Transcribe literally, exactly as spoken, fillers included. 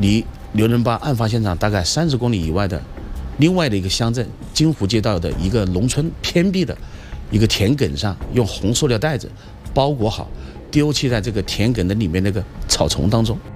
离刘仁巴案发现场大概三十公里以外的另外的一个乡镇金湖街道的一个农村偏僻的一个田埂上，用红塑料袋子包裹好，丢弃在这个田埂的里面那个草丛当中。